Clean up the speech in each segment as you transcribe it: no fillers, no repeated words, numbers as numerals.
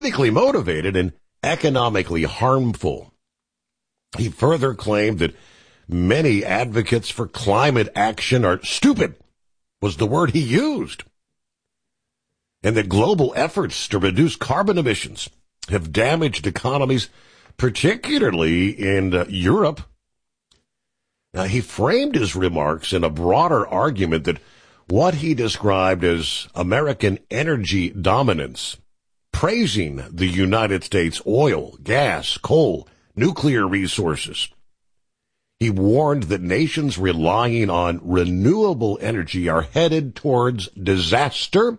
politically motivated and economically harmful. He further claimed that many advocates for climate action are stupid, was the word he used, and that global efforts to reduce carbon emissions have damaged economies, particularly in Europe. Now, he framed his remarks in a broader argument that what he described as American energy dominance, praising the United States' oil, gas, coal, nuclear resources. He warned that nations relying on renewable energy are headed towards disaster.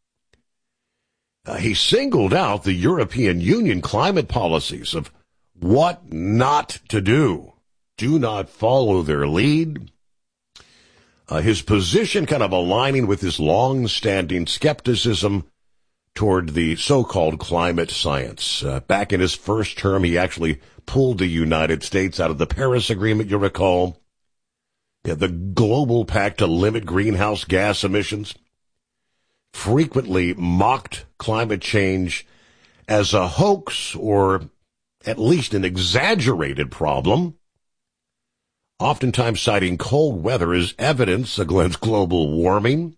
He singled out the European Union climate policies of what not to do. Do not follow their lead. His position kind of aligning with his long-standing skepticism toward the so-called climate science. Back in his first term, he actually pulled the United States out of the Paris Agreement, you recall. The global pact to limit greenhouse gas emissions. Frequently mocked climate change as a hoax or at least an exaggerated problem, oftentimes citing cold weather as evidence against global warming.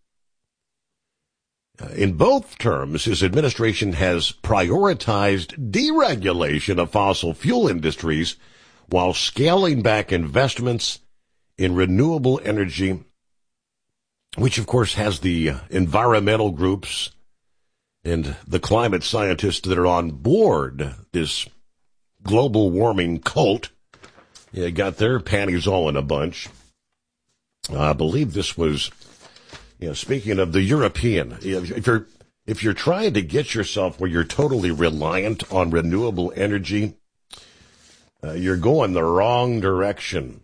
In both terms, his administration has prioritized deregulation of fossil fuel industries while scaling back investments in renewable energy, which of course has the environmental groups and the climate scientists that are on board this global warming cult. Got their panties all in a bunch. I believe this was, speaking of the European, if you're trying to get yourself where you're totally reliant on renewable energy, you're going the wrong direction.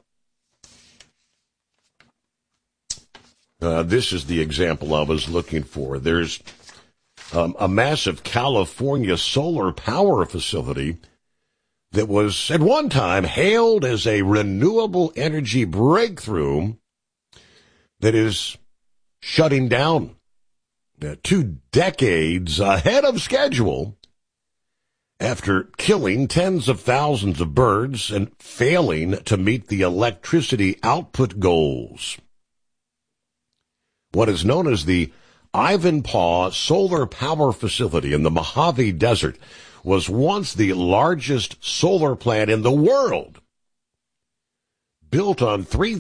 This is the example I was looking for. There's a massive California solar power facility that was at one time hailed as a renewable energy breakthrough that is shutting down 2 decades ahead of schedule after killing tens of thousands of birds and failing to meet the electricity output goals. What is known as the Ivanpah Solar Power Facility in the Mojave Desert was once the largest solar plant in the world. Built on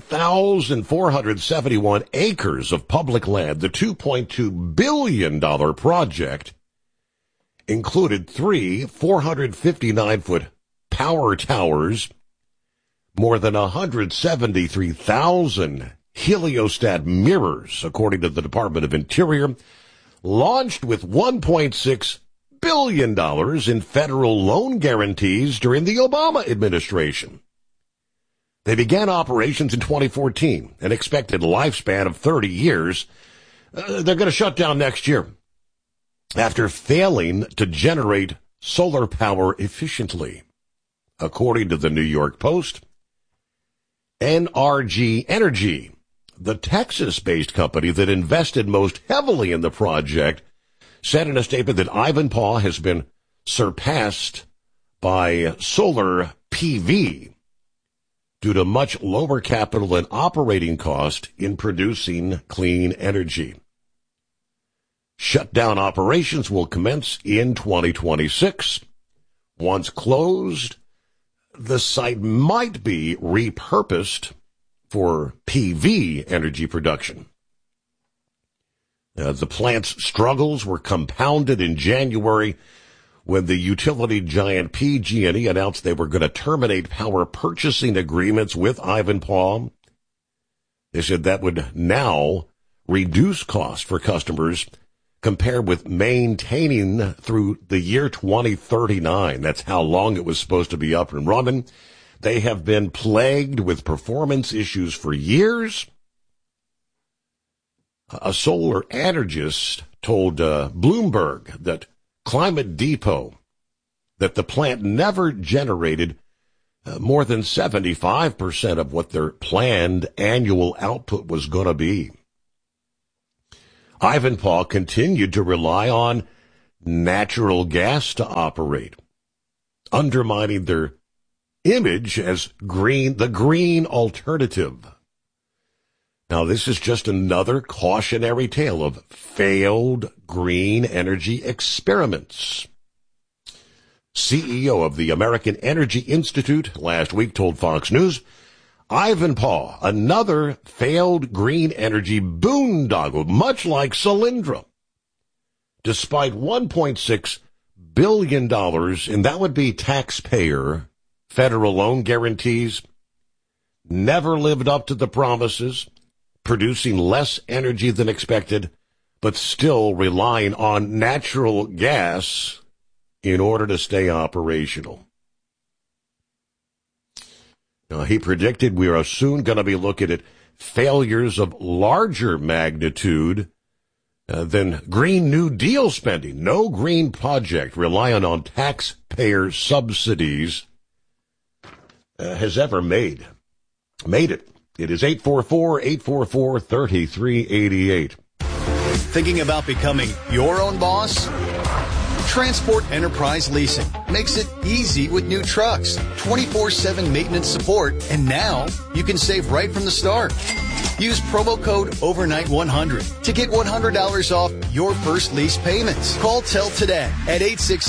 3,471 acres of public land, the $2.2 billion project included 3 459-foot power towers, more than 173,000 heliostat mirrors, according to the Department of Interior, launched with $1.6 billion in federal loan guarantees during the Obama administration. They began operations in 2014, an expected lifespan of 30 years. They're going to shut down next year after failing to generate solar power efficiently, according to the New York Post. NRG Energy, the Texas-based company that invested most heavily in the project, said in a statement that Ivanpah has been surpassed by solar PV due to much lower capital and operating cost in producing clean energy. Shutdown operations will commence in 2026. Once closed, the site might be repurposed for PV energy production. The plant's struggles were compounded in January when the utility giant PG&E announced they were going to terminate power purchasing agreements with Ivanpah. They said that would now reduce costs for customers compared with maintaining through the year 2039. That's how long it was supposed to be up and running. They have been plagued with performance issues for years. A solar energist told Bloomberg that Climate Depot that the plant never generated more than 75% of what their planned annual output was going to be. Ivanpah continued to rely on natural gas to operate, undermining their image as the green alternative. Now, this is just another cautionary tale of failed green energy experiments. CEO of the American Energy Institute last week told Fox News, Ivan Paul, another failed green energy boondoggle, much like Solyndra. Despite $1.6 billion, and that would be taxpayer federal loan guarantees, never lived up to the promises, producing less energy than expected, but still relying on natural gas in order to stay operational. Now, he predicted we are soon going to be looking at failures of larger magnitude than Green New Deal spending. No green project relying on taxpayer subsidies has ever made it. It is 844-844-3388. Thinking about becoming your own boss? Transport Enterprise Leasing makes it easy with new trucks, 24/7 maintenance support, and now you can save right from the start. Use promo code OVERNIGHT100 to get $100 off your first lease payments. Call TEL today at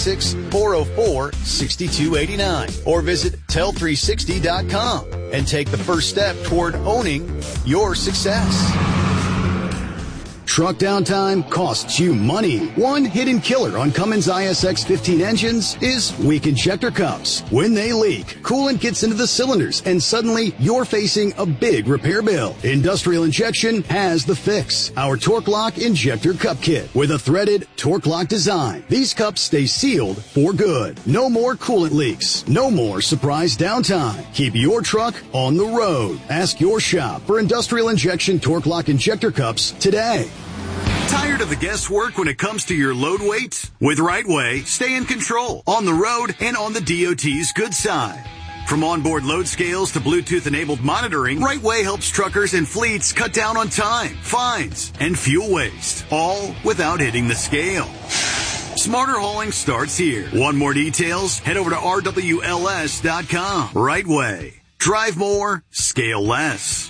866-404-6289 or visit tel360.com and take the first step toward owning your success. Truck downtime costs you money. One hidden killer on Cummins ISX 15 engines is weak injector cups. When they leak, coolant gets into the cylinders and suddenly you're facing a big repair bill. Industrial Injection has the fix. Our Torque Lock Injector Cup Kit with a threaded Torque Lock design. These cups stay sealed for good. No more coolant leaks. No more surprise downtime. Keep your truck on the road. Ask your shop for Industrial Injection Torque Lock Injector Cups today. Tired of the guesswork when it comes to your load weights? With RightWay, stay in control, on the road and on the DOT's good side. From onboard load scales to Bluetooth-enabled monitoring, RightWay helps truckers and fleets cut down on time, fines, and fuel waste, all without hitting the scale. Smarter hauling starts here. Want more details? Head over to rwls.com. RightWay. Drive more, scale less.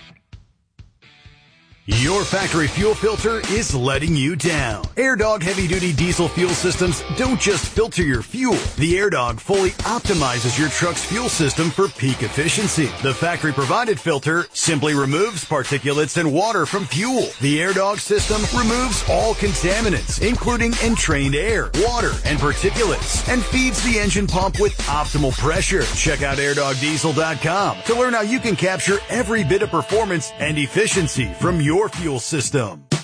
Your factory fuel filter is letting you down. AirDog heavy-duty diesel fuel systems don't just filter your fuel. The AirDog fully optimizes your truck's fuel system for peak efficiency. The factory-provided filter simply removes particulates and water from fuel. The AirDog system removes all contaminants, including entrained air, water, and particulates, and feeds the engine pump with optimal pressure. Check out airdogdiesel.com to learn how you can capture every bit of performance and efficiency from your fuel system.